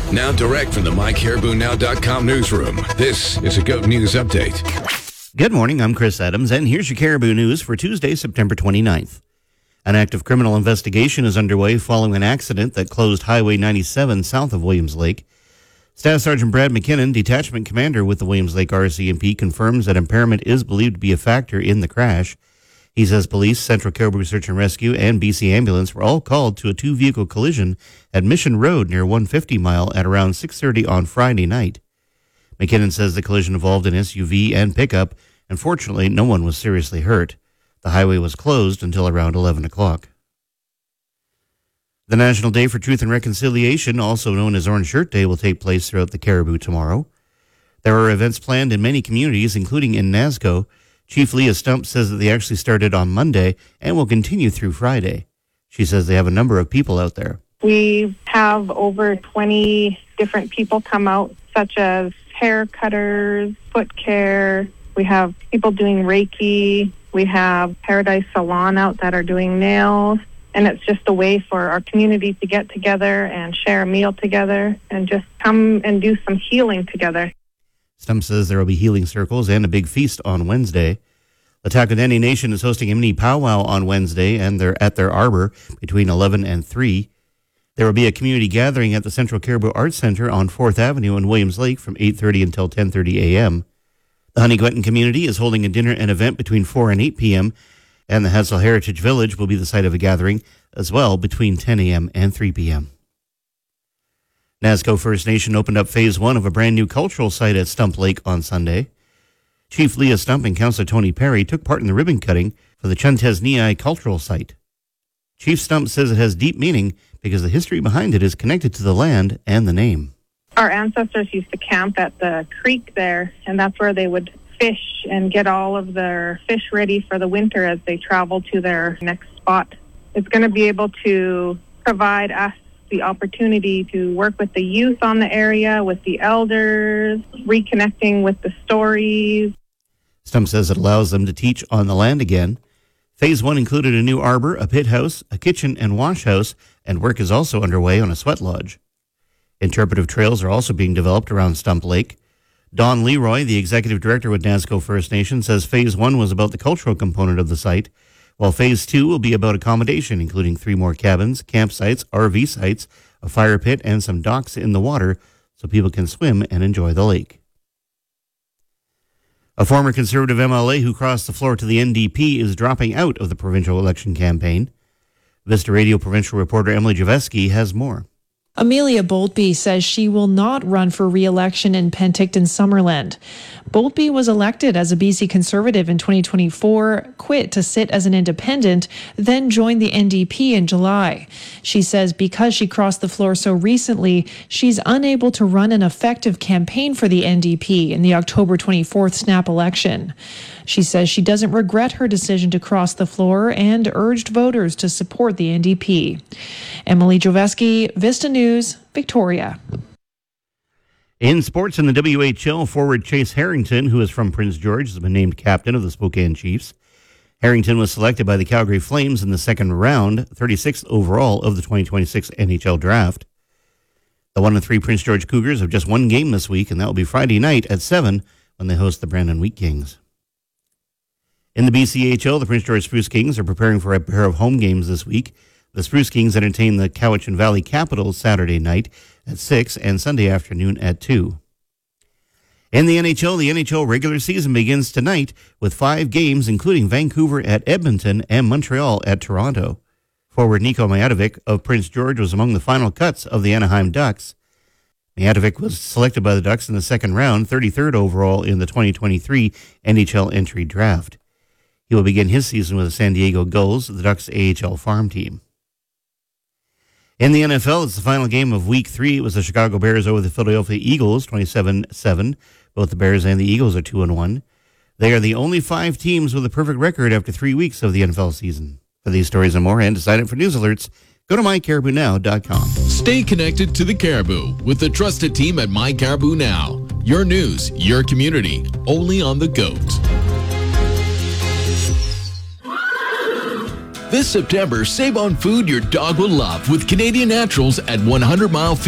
Now direct from the MyCaribouNow.com newsroom, this is a GOAT News Update. Good morning, I'm Chris Adams, and here's your Caribou News for Tuesday, September 29th. An active criminal investigation is underway following an accident that closed Highway 97 south of Williams Lake. Staff Sergeant Brad McKinnon, detachment commander with the Williams Lake RCMP, confirms that impairment is believed to be a factor in the crash. He says police, Central Caribou Search and Rescue, and BC Ambulance were all called to a two-vehicle collision at Mission Road near 150 Mile at around 6:30 on Friday night. McKinnon says the collision involved an SUV and pickup, and fortunately no one was seriously hurt. The highway was closed until around 11 o'clock. The National Day for Truth and Reconciliation, also known as Orange Shirt Day, will take place throughout the Caribou tomorrow. There are events planned in many communities, including in Nasco. Chief Leah Stump says that they actually started on Monday and will continue through Friday. She says they have a number of people out there. We have over 20 different people come out, such as hair cutters, foot care. We have people doing Reiki. We have Paradise Salon out that are doing nails. And it's just a way for our community to get together and share a meal together and just come and do some healing together. Stump says there will be healing circles and a big feast on Wednesday. The Takodani Nation is hosting a mini powwow on Wednesday, and they're at their arbor between 11 and 3. There will be a community gathering at the Central Caribou Arts Center on 4th Avenue in Williams Lake from 8:30 until 10:30 a.m. The Honey-Gwenton community is holding a dinner and event between 4 and 8 p.m., and the Hadsel Heritage Village will be the site of a gathering as well between 10 a.m. and 3 p.m. Nasco First Nation opened up Phase 1 of a brand new cultural site at Stump Lake on Sunday. Chief Leah Stump and Councillor Tony Perry took part in the ribbon cutting for the Chuntesniai cultural site. Chief Stump says it has deep meaning because the history behind it is connected to the land and the name. Our ancestors used to camp at the creek there, and that's where they would fish and get all of their fish ready for the winter as they travel to their next spot. It's going to be able to provide us the opportunity to work with the youth on the area, with the elders, reconnecting with the stories. Stump says it allows them to teach on the land again. Phase 1 included a new arbor, a pit house, a kitchen and wash house, and work is also underway on a sweat lodge. Interpretive trails are also being developed around Stump Lake. Don Leroy, the executive director with Nasco First Nation, says Phase 1 was about the cultural component of the site, while Phase 2 will be about accommodation, including 3 more cabins, campsites, RV sites, a fire pit, and some docks in the water so people can swim and enjoy the lake. A former Conservative MLA who crossed the floor to the NDP is dropping out of the provincial election campaign. Vista Radio provincial reporter Emily Javeski has more. Amelia Boltby says she will not run for re-election in Penticton-Summerland. Boltby was elected as a BC Conservative in 2024, quit to sit as an independent, then joined the NDP in July. She says because she crossed the floor so recently, she's unable to run an effective campaign for the NDP in the October 24th snap election. She says she doesn't regret her decision to cross the floor and urged voters to support the NDP. Emily Javeski, Vista News, Victoria. In sports in the WHL, forward Chase Harrington, who is from Prince George, has been named captain of the Spokane Chiefs. Harrington was selected by the Calgary Flames in the second round, 36th overall of the 2026 NHL draft. The 1-3 Prince George Cougars have just one game this week, and that will be Friday night at 7 when they host the Brandon Wheat Kings. In the BCHL, the Prince George Spruce Kings are preparing for a pair of home games this week. The Spruce Kings entertain the Cowichan Valley Capitals Saturday night at 6 and Sunday afternoon at 2. In the NHL regular season begins tonight with 5 games, including Vancouver at Edmonton and Montreal at Toronto. Forward Niko Mijatovic of Prince George was among the final cuts of the Anaheim Ducks. Mijatovic was selected by the Ducks in the second round, 33rd overall in the 2023 NHL entry draft. He will begin his season with the San Diego Gulls, the Ducks' AHL farm team. In the NFL, it's the final game of Week 3. It was the Chicago Bears over the Philadelphia Eagles, 27-7. Both the Bears and the Eagles are 2-1. They are the only 5 teams with a perfect record after 3 weeks of the NFL season. For these stories and more, and to sign up for news alerts, go to MyCaribouNow.com. Stay connected to the Caribou with the trusted team at My Caribou Now. Your news, your community, only on the GOAT. This September, save on food your dog will love with Canadian Naturals at 100 Mile